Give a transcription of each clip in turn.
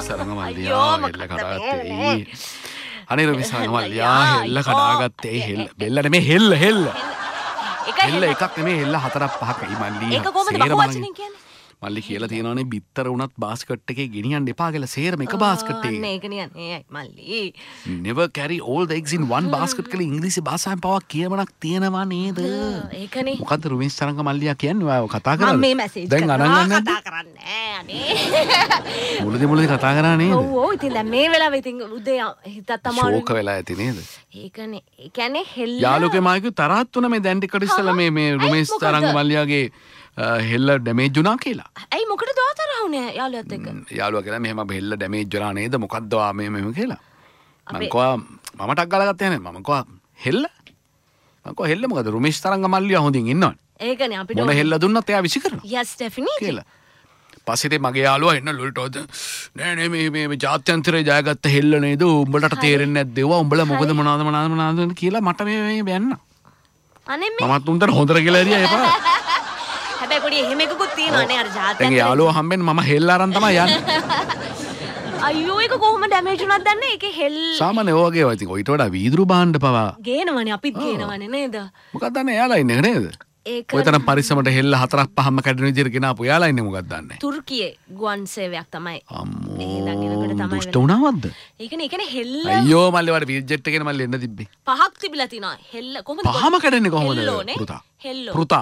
සරංග මල්ලියා හෙල්ල කඩාගත්තේ. අනේ රුමේෂ් සරංග මල්ලියා හෙල්ල කඩාගත්තේ හෙල්ල. බෙල්ල නෙමේ හෙල්ල. හෙල්ල එකක් නෙමේ හෙල්ල 4-5ක් මල්ලි. ඒක කොහොමද බහුවචනෙන් කියන්නේ? මල්ලි කියලා තියෙනවානේ බිත්තර උනත් බාස්කට් එකේ ගෙනියන්න එපා කියලා සේරම එක බාස්කට් එකේ. අන්න ඒක නියන්නේ මල්ලි. Never carry all the eggs in one basket කියලා ඉංග්‍රීසි භාෂාවෙන් පවා කියමනක් තියෙනවා නේද? ඒකනේ. මොකද්ද රුමේෂ් සරංග මල්ලියා කියන්නේ? ඔය කතා කරලා. මම මේ මැසේජ් දැන් අරන් ගන්න කතා කරන්නේ අනේ. මුලදී කතා කරා නේද? ඔව් ඉතින් දැන් මේ වෙලාවේ ඉතින් උදේ හිතත් අමාරු. ෂෝක වෙලා ඇති නේද? ඒකනේ. ඒ කියන්නේ හෙල්ල. යාළුවගේ මායිකු තරහත් වුණා මේ දැන් ටිකට ඉස්සලා මේ රුමේෂ් සරංග මල්ලියාගේ හෙල්ල ඩැමේජ් වුණා කියලා. ඇයි මොකටද තරහ වුණේ යාළුවත් එක්ක? යාළුවා කියලා මෙහෙම හෙල්ල ඩැමේජ් වුණා නේද? මොකද්ද ආ මෙහෙම කියලා. මම කෝ මම ටක් ගාලා ගත්තා නේ. මම කෝ හෙල්ල. මම කෝ හෙල්ල මොකද රුමේෂ් තරංග මල්ලියා හොඳින් ඉන්නවනේ. ඒකනේ අපිට මොන හෙල්ල දුන්නත් එයා විසි කරනවා. yes definitely කියලා. පස්සේ මගේ යාළුවා එන්න ලොල්ටෝද නෑ මේ ජාත්‍යන්තරේ ජයගත්ත හෙල්ල නේද? උඹලට තේරෙන්නේ නැද්ද ඒවා? උඹලා මොකද මොනවාද කියලා මට මේ බැන්න. අනේ මේ මමත් උන්ට හොඳට කියලා හරියා එපා. හැබැයි පොඩි එහෙම එකකුත් තියෙනවා නේ අර ජාත්‍යන්තර. දැන් යාළුවා හම්බෙන්න මම හෙල්ල අරන් තමයි යන්නේ. අයියෝ ඒක කොහොම ඩැමේජ් වුණාද දන්නේ? ඒකේ හෙල් සාමාන්‍ය ඔය වගේ ඉතින් ඔයිට වඩා වීදුරු බාණ්ඩ පවා ගේනවනේ අපිත් ගේනවනේ නේද? මොකක්ද දන්නේ එයාලා ඉන්නේ නේද? ඒක ඔය තරම් පරිස්සමට හෙල්ල 4-5ම කැඩෙන විදිහට ගෙනාපු එයාලා ඉන්නේ මොකක්ද දන්නේ? තුර්කියේ ගුවන් සේවයක් තමයි. අම්මෝ දුෂ්ට වුණාවද්ද? ඒකනේ හෙල්ල අයියෝ මල්ලි වල විජෙට් එකේනේ මල්ලි එන්න තිබ්බේ. 5ක් තිබිලා තිනවා. හෙල්ල කොහොමද? 5ම කැඩෙන්නේ කොහොමද? පුතා. පුතා.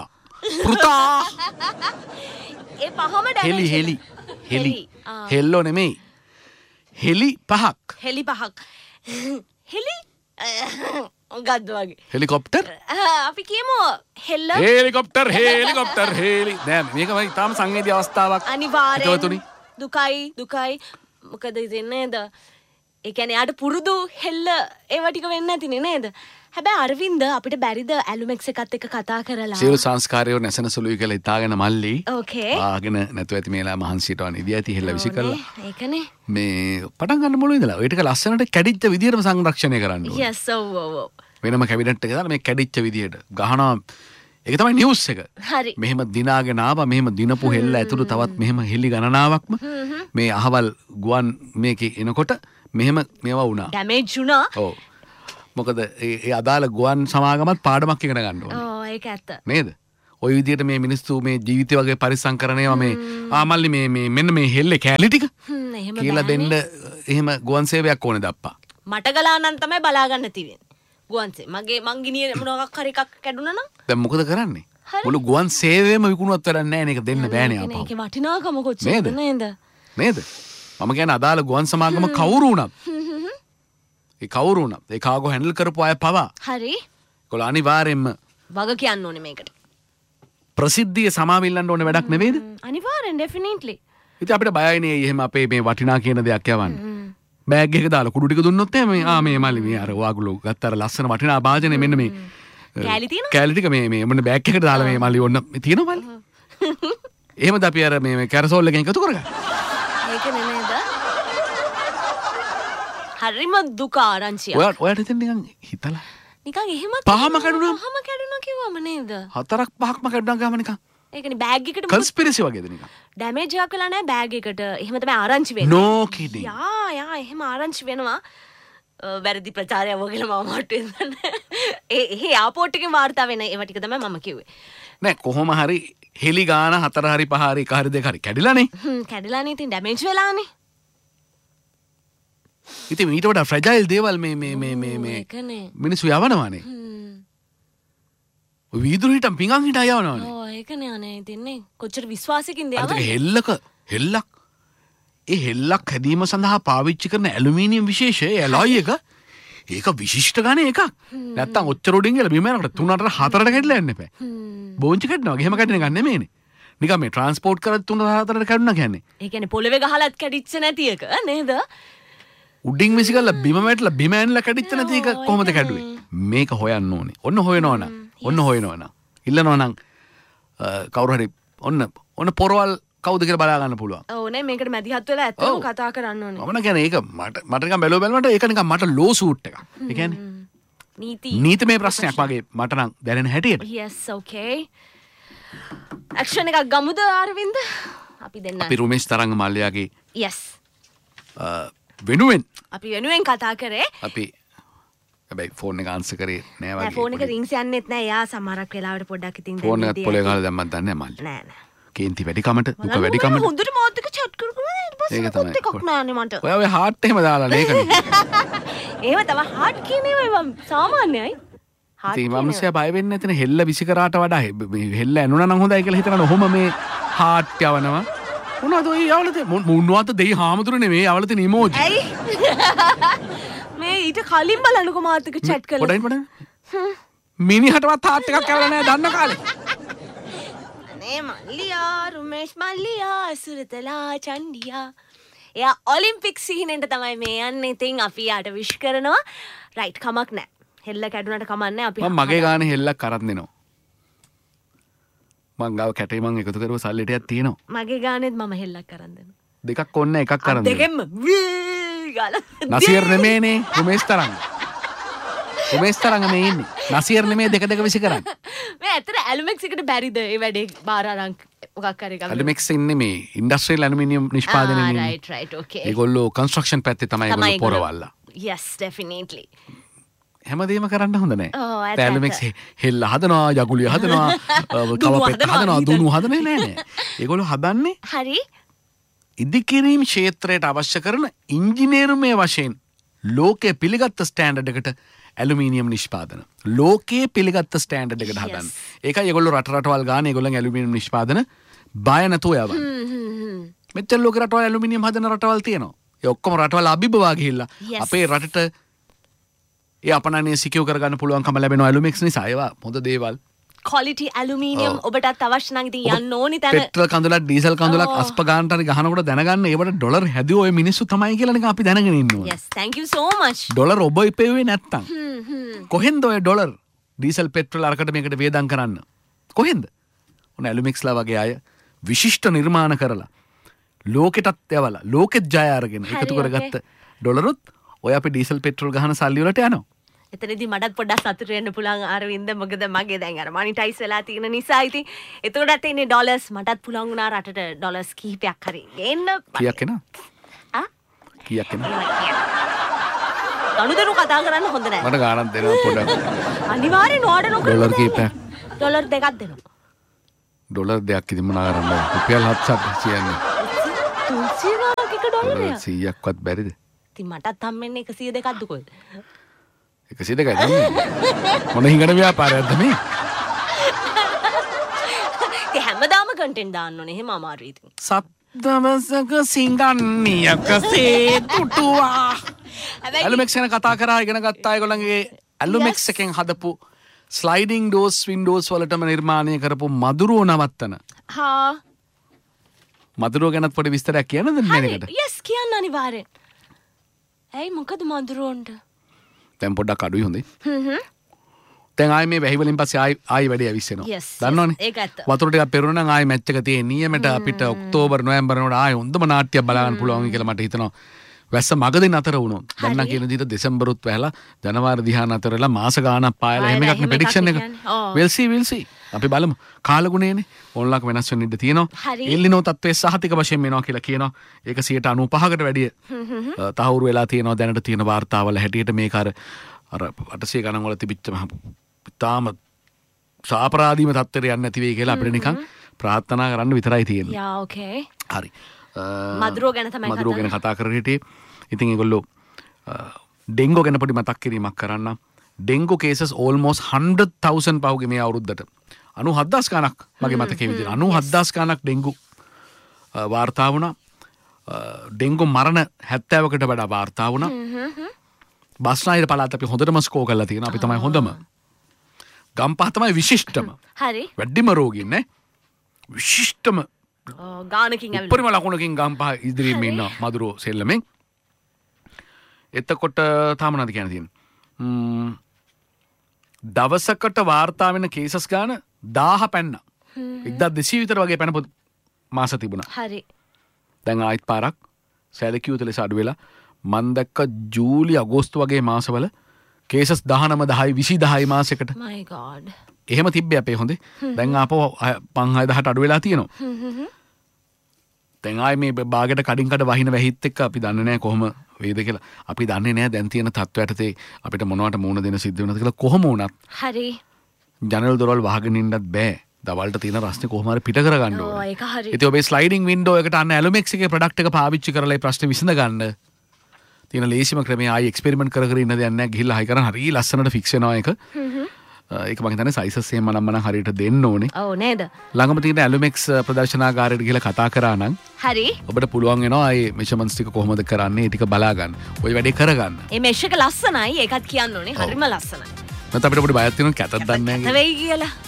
ඒ 5ම ඩැමේජ්. හෙලි. හෙල්ලෝ නෙමෙයි. හෙලි 5ක්. හෙලි 5ක්. හෙලි ගද්ද වගේ. හෙලිකොප්ටර්? අපි කියමු හෙල්ල. හෙලිකොප්ටර් නෑ මේකමයි තාම සංවේදී අවස්ථාවක්. අනිවාර්යෙන්. දුකයි. මොකද ඉතින් නේද? ඒ කියන්නේ යාට පුරුදු හෙල්ල ඒවා ටික වෙන්නේ නැතිනේ නේද? හැබැයි අරවින්ද අපිට බැරිද ඇලුමෙක්ස් එකත් එක්ක කතා කරලා සියලු සංස්කාරයෝ නැසෙන සුළුයි කියලා හිතාගෙන මල්ලි ඕකේ ආගෙන නැතුව ඇති මේලා මහන්සියට වනිදී ඇති හෙල්ල විසි කරලා ඒකනේ මේ පටන් ගන්න මොළු ඉඳලා ඔය ටික ලස්සනට කැඩිච්ච විදියටම සංරක්ෂණය කරන්න ඕනේ yes ඔව් වෙනම කැබිනට් එක දාලා මේ කැඩිච්ච විදියට ගහනවා ඒක තමයි නිවුස් එක හරි මෙහෙම දිනාගෙන ආවා මෙහෙම දිනපු හෙල්ල ඇතුළු තවත් මෙහෙම හෙලි ගණනාවක්ම මේ අහවල් ගුවන් මේකේ එනකොට මෙහෙම මේවා වුණා ඩැමේජ් වුණා ඔව් මොකද ඒ අදාළ ගුවන් සමාගමත් පාඩමක් ඉගෙන ගන්න ඕනේ. ඔව් ඒක ඇත්ත. නේද? ওই විදිහට මේ මිනිස්සු මේ ජීවිතය වගේ පරිස්සම් කරන ඒවා මේ ආමල්ලි මේ මෙන්න මේ හෙල්ලේ කැලි ටික එහෙම කියලා දෙන්න එහෙම ගුවන් සේවයක් ඕනේ දප්පා. මට ගලා නම් තමයි බලා ගන්න තියෙන්නේ. ගුවන් සේවය. මගේ ගිනිය මොනවාක් හරි එකක් කැඩුනා නම් දැන් මොකද කරන්නේ? මුළු ගුවන් සේවයම විකුණුවත් වැඩක් නැහැ නේ. ඒක දෙන්න බෑනේ අපා. ඒකේ වටිනාකම කොච්චරද නේද? නේද? මම කියන්නේ අදාළ ගුවන් සමාගම කවුරු වුණත් ඒ කවුරු වුණත් ඒ කාගෝ හැන්ඩල් කරපු අය පවා හරි ඒගොල්ලෝ අනිවාර්යෙන්ම වග කියන්න ඕනේ මේකට ප්‍රසිද්ධිය සමාවිල්ලන්න ඕනේ වැඩක් නෙවෙයිද අනිවාර්යෙන් ඩෙෆිනිට්ලි ඉතින් අපිට බයයිනේ එහෙම අපේ මේ වටිනා කියන දෙයක් යවන්න බෑග් එක දාලා කුඩු ටික දුන්නොත් එහෙම මේ මල්ලි මේ අර ඔයගොල්ලෝ ගත්ත අර ලස්සන වටිනා භාජනේ මෙන්න මේ කෑලි ටික මේ මොන බෑග් එකට දාලා මේ මල්ලි ඔන්න තියෙනවා මල්ලි එහෙමද අපි අර මේ කැරසෝල් එකෙන් එකතු කරගන්න ඒක නෙමෙයිද හරිම දුක ආරංචියක්. ඔයාට ඉතින් නිකන් හිතලා. නිකන් එහෙමත් පහම කැඩුනා. පහම කැඩුනා කිව්වම නේද? 4ක් 5ක්ම කැඩුනා ගාම නිකන්. ඒකනේ බෑග් එකට කන්ස්පිරසි වගේද නිකන්. ඩැමේජ් එකක් වෙලා නැහැ බෑග් එකට. එහෙම තමයි ආරංචි වෙන්නේ. No kidding. යා එහෙම ආරංචි වෙනවා. වැරදි ප්‍රචාරය වගේලා මම හිතුවේ. ඒ එයාපෝට් එකේ වාර්තා වෙන ඒවා ටික තමයි මම කිව්වේ. නෑ කොහොම හරි හෙලි ගාන 4 හරි 5 හරි 1 හරි 2 හරි කැඩිලානේ. කැඩිලානේ ඉතින් ඩැමේජ් වෙලානේ. ඉතින් ඊට වඩා ෆ්‍රැජයිල් දේවල් මේ මිනිස්සු යවනවානේ. වීදුරු හිටම් පිඟන් හිටා යවනවානේ. ඔව් ඒකනේ අනේ ඉතින්නේ කොච්චර විශ්වාසකින්ද යවන්නේ. ඒක හෙල්ලක්. ඒ හෙල්ලක් හැදීම සඳහා පාවිච්චි කරන ඇලුමිනියම් විශේෂය ඇලොයි එක ඒක විශිෂ්ට ගානේ එකක්. නැත්තම් ඔච්චර උඩින් ගිහලා බිම යනකොට 3ට 4ට කැඩලා යන්න එපා. බෝංචි කැඩනවා. එහෙම කැඩෙන එකක් නෙමෙයිනේ. නිකන් මේ ට්‍රාන්ස්පෝර්ට් කරත් 3ට 4ට කැඩුණා කියන්නේ. ඒ කියන්නේ පොළවේ ගහලත් කැඩිච්ච නැති එක නේද? උඩින් විසි කරලා බිම වැටලා බිම ඇනලා කැඩිච්ච නැති එක කොහොමද කැඩුවේ? මේක හොයන්න ඕනේ. ඔන්න හොයනවනම් ඉල්ලනවනම් කවුරු හරි ඔන්න පොරවල් කවුද කියලා බලා ගන්න පුළුවන්. ඔව් නේ මේකට මැදිහත් වෙලා ඇත්තම කතා කරන්න ඕනේ. මම කියන්නේ ඒක මට නිකන් බැලුවට ඒක නිකන් මට ලෝ සූට් එකක්. ඒ කියන්නේ නීතිමය ප්‍රශ්නයක් වගේ මට නම් දැනෙන හැටියට. yes okay. ඇක්ෂන් එකක් ගමුද ආරවින්ද? අපි දෙන්න. අපි රුමේෂ් තරංග මල්ලයාගේ yes වෙනුවෙන් අපි වෙනුවෙන් කතා කරේ. අපි හැබැයි ෆෝන් එක ආන්සර් කරේ නෑ වගේ. ෆෝන් එක රින්ග්ස් යන්නෙත් නෑ. යා සමහරක් වෙලාවට පොඩ්ඩක් ඉතින් ෆෝන් එකත් පොලේ ගහලා දැම්මත් දන්නේ නෑ මල්ලි. නෑ නෑ. කේන්ති වැඩි කමට දුක වැඩි කමට. හොඳට මාත් එක්ක chat කරගෙන ඊට පස්සේ කොත් එකක් නෑනේ මට. ඔය හાર્ට් එහෙම දාලා නේකනේ. එහෙම තමයි හાર્ට් කියන්නේ මම සාමාන්‍යයි. ඉතින් මනුස්සයා බය වෙන්නේ නැතනේ හෙල්ල විසි කරාට වඩා හෙල්ල ඇනුණා නම් හොඳයි කියලා හිතනවා. ඔහොම මේ හાર્ට් යවනවා. මොනවද ඔය යවලද? මොනවද දෙයි හාමුදුරු නෙමෙයි යවලද නිමෝජි. ඇයි? මේ ඊට කලින් බලන්නකො මාත් එක්ක chat කරලා. පොඩ්ඩක්. මිනිහටවත් හાર્ට් එකක් යවලා නැහැ දන්න කාලේ. අනේ මල්ලියා රුමේෂ් මල්ලියා සුරතලා චන්ඩියා. එයා ඔලිම්පික් සීනෙන්ට තමයි මේ යන්නේ. ඉතින් අපි යාට විශ් කරනවා. රයිට් කමක් නැහැ. හෙල්ල කැඩුනට කමක් නැහැ. අපි මම මගේ ගානේ හෙල්ලක් අරන් දෙනවා. මං ගාව කැටේ මං එකතු කරුව සල්ලි ටිකක් තියෙනවා. මගේ ගානෙත් මම හෙල්ලක් කරන් දෙනවා. දෙකක් ඕනේ එකක් කරන් දෙන්න. දෙකෙන්ම වී ගාලා. නසියර් නෙමේනේ රුමේෂ් තරංග. රුමේෂ් තරංග මේ ඉන්නේ. නසියර් නෙමේ දෙක විසි කරන්නේ. මේ ඇත්තට ඇලුමෙක්ස් එකට බැරිද ඒ වැඩේ බාර අරන් මොකක් හරි ගන්න. ඇලුමෙක්ස් ඉන්නේ මේ ඉන්ඩස්ට්‍රියල් ඇලුමිනියම් නිෂ්පාදනයේ ඉන්නේ. right okay. ඒගොල්ලෝ කන්ස්ට්‍රක්ෂන් පැත්තේ තමයි ඒගොල්ලෝ පොරවල්ලා. yes definitely. හැමදේම කරන්න හොඳ නෑ. ඇත්ත, ඇලුමෙක්ස් හෙල්ල හදනවා, යගුලිය හදනවා, කවපෙත් හදනවා, දුනු හදන්නේ නෑ. ඒගොල්ලෝ හදන්නේ හරි ඉදිකිරීම් ක්ෂේත්‍රයට අවශ්‍ය කරන ඉංජිනේරුමය වශයෙන් ලෝකයේ පිළිගත් ස්ටෑන්ඩඩ් එකට ඇලුමිනියම් නිෂ්පාදන. ලෝකයේ පිළිගත් ස්ටෑන්ඩඩ් එකට හදන්න. ඒකයි ඒගොල්ලෝ රටවල් ගානේ ඒගොල්ලන්ගේ ඇලුමිනියම් නිෂ්පාදන බය නැතුව යවන්නේ. මෙච්චර ලෝක රටවල් ඇලුමිනියම් හදන රටවල් තියෙනවා. ඒ ඔක්කොම රටවල් අභිබවා ගිහිල්ලා අපේ රටට ඒ අපනනේ සිකියු කරගන්න පුළුවන්කම ලැබෙනවා ඇලුමික්ස් නිසා. ඒවා හොඳ දේවල්. quality aluminium ඔබටත් අවශ්‍ය නම් ඉතින් යන්න ඕනි තැන. පෙට්‍රල් කඳුලක් ඩීසල් කඳුලක් අස්ප ගන්නට හරි ගහනකොට දැනගන්න ඒවට ඩොලර් හැදුව ඔය මිනිස්සු තමයි කියලා නිකන් අපි දැනගෙන ඉන්නවා. yes thank you so much. Dollar ඔබ ඉපෙව්වේ නැත්තම්. කොහෙන්ද ඔය ඩොලර් ඩීසල් පෙට්‍රල් අරකට මේකට වේදම් කරන්න? කොහෙන්ද? ඔන්න ඇලුමික්ස්ලා වගේ අය විශිෂ්ට නිර්මාණ කරලා ලෝකෙටත් යවලා ලෝකෙත් ජය අරගෙන එකතු කරගත්ත ඩොලරුත් ඔය අපි ඩීසල් පෙට්‍රල් ගහන සල්ලි වලට යනවා. එතනදී මටත් පොඩ්ඩක් සතුටු වෙන්න පුළුවන් අරවින්ද. මොකද මගේ දැන් අර මොනිටයිස් වෙලා තියෙන නිසා ඉතින් එතකොටත් එන්නේ ඩොලර්ස්. මටත් පුළුවන් වුණා රටට ඩොලර්ස් කිහිපයක් හරි ගේන්න. කීයක් එනවා? ආ? කීයක් එනවා? අනුදරු කතා කරන්න හොඳ නැහැ. මට ගාණක් දෙනවා පොඩක්. අනිවාර්යෙන් ඕඩර් නොකරන්න. ඩොලර් කීපයක්? ඩොලර් දෙකක් දෙනවා. ඩොලර් දෙකක් ඉතින් මොනා කරන්නේ? රුපියල් 700ක් කියන්නේ. 300 එක ඩොලරයක්. 100ක්වත් බැරිද? ඉතින් මටත් හම්බෙන්නේ 102ක් දුකද? 102යි තමයි. මොන හිඟන ව්‍යාපාරයක්ද මේ? ඒ හැමදාම කන්ටෙන්ට් දාන්න ඕනේ. එහෙම අමාරුයි ඉතින්. සත්දවසක සිංගන්නියකසේ තුටුවා. ඇලුමෙක්ස් ගැන කතා කරා ඉගෙන ගත්තා ඒගොල්ලන්ගේ ඇලුමෙක්ස් එකෙන් හදපු ස්ලයිඩින් ඩෝස් වින්ඩෝස් වලටම නිර්මාණය කරපු මදුරුව නවත්තන. හා මදුරුව ගැනත් පොඩි විස්තරයක් කියන්නද මේකට? yes කියන්න අනිවාර්යෙන්. ඇයි මොකද මදුරුවන්ට? දැන් පොඩ්ඩක් අඩුයි හොඳේ. දැන් ආයේ මේ වැහි වලින් පස්සේ ආයි වැඩේ ඇවිස්සෙනවා. දන්නවනේ. ඒක ඇත්ත. වතුර ටිකක් පෙරුණා නම් ආයි මැච් එක තියෙන නියමෙට අපිට ඔක්තෝබර් නොවැම්බර් වලට ආයි හොඳම නාට්‍යයක් බලන්න පුළුවන් කියලා මට හිතෙනවා. වැස්ස මගදී නතර වුණොත්. දැන් නම් කියන විදිහට දෙසැම්බරුත් වැහලා ජනවාරි දිහා නතර වෙලා මාස ගාණක් පායලා එහෙම එකක් නේ ප්‍රෙඩික්ෂන් එක. we'll see. අපි බලමු. කාලගුණයනේ ඕන්ලක් වෙනස් වෙන්න ඉඩ තියෙනවා. එල්ලිනෝ තත්ත්වයේ සහතික වශයෙන් වෙනවා කියලා කියනවා. ඒක 95%කට වැඩිය තහවුරු වෙලා තියෙනවා දැනට තියෙන වාර්තාවල හැටියට මේක අර 800 ගණන් වල තිබිච්ච තාම සාපරාධීම තත්ත්වයට යන්නේ නැති වෙයි කියලා අපිට නිකන් ප්‍රාර්ථනා කරන්න විතරයි තියෙන්නේ. යා ඕකේ. හරි. මදුරුව ගැන තමයි මදුරුව ගැන කතා කරගෙන හිටියේ. ඉතින් ඒගොල්ලෝ ඩෙන්ගු ගැන පොඩි මතක් කිරීමක් කරන්න. ඩෙන්ගු කේසස් almost 100,000 පහුගිය මේ අවුරුද්දට 97,000 ගණක් මගේ මතකයේ විදිහට 97,000 ගණක් ඩෙන්ගු වාර්තා වුණා. ඩෙන්ගු මරණ 70කට වඩා වාර්තා වුණා. බස්නාහිර පළාත අපි හොඳටම ස්කෝ කරලා තියෙනවා. අපි තමයි හොඳම. ගම්පහ තමයි විශිෂ්ටම. හරි. වැඩිම රෝගීන් නේ. විශිෂ්ටම ගානකින් ඇවිල්ලා. උපරිම ලකුණකින් ගම්පහ ඉදිරියෙන් ඉන්නවා මදුරුව සෙල්ලමෙන්. එතකොට තාම නේද කියන්න තියෙන්නේ. දවසකට වාර්තා වෙන කේසස් ගාන 1000 පැන්නා. 1200 විතර වගේ පැනපු මාස තිබුණා. හරි. දැන් ආයිත් පාරක් සැලකියුතු ලෙස අඩු වෙලා මම දැක්ක ජූලි අගෝස්තු වගේ මාසවල කේසස් 19 10 20 10 මාසයකට. my god. එහෙම තිබ්බේ අපේ හොඳේ. දැන් ආපහු 5000ට අඩු වෙලා තියෙනවා. දැන් ආයේ මේ බාගෙට කඩින් කඩ වහින වැහිත් එක්ක අපි දන්නේ නැහැ කොහොම වේද කියලා. අපි දන්නේ නැහැ දැන් තියෙන තත්ත්වයට අපිට මොනවට මුණ දෙන්න සිද්ධ වෙනවද කියලා. කොහොම වුණත් හරි. ජනරල් දොරවල් වහගෙන ඉන්නත් බෑ. දවල්ට තියෙන රස්නේ කොහොම හරි පිට කරගන්න ඕනේ. ඒක හරි. ඉතින් ඔබේ ස්ලයිඩින් වින්ඩෝ එකට අන්න ඇලුමෙක්ස් එකේ ප්‍රොඩක්ට් එක පාවිච්චි කරලා මේ ප්‍රශ්නේ විසඳ ගන්න. තියෙන ලේසිම ක්‍රමය ආයි එක්ස්පෙරිමන්ට් කර කර ඉන්න දෙයක් නැහැ. ගිහිල්ලා හයි කරන් හරි ලස්සනට ෆික්ස් වෙනවා ඒක. ඒක මම හිතන්නේ සයිසස් එහෙම නම් හරියට දෙන්න ඕනේ. ඔව් නේද? ළඟම තියෙන ඇලුමෙක්ස් ප්‍රදර්ශනාගාරයට ගිහිල්ලා කතා කරා නම් හරි. ඔබට පුළුවන් වෙනවා මේ මෙෂර්මන්ට්ස් ටික කොහොමද කරන්නේ ඒ ටික බලා ගන්න. ওই වැඩේ කරගන්න. මේ මෙෂ් එක ලස්සනයි. ඒකත් කියන්න ඕනේ. හරිම ලස්සනයි. නැත්නම් අපිට පොඩි බයක් තියෙනවා කැතක් දන්නේ නැහැ. වෙයි කියලා.